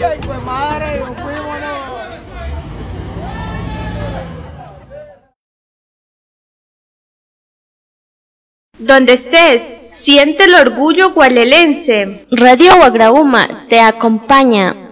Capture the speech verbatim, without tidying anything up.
¡Ay, pues madre! ¡Nos fuimos! Donde estés, siente el orgullo gualelense. Radio Guagrauma te acompaña.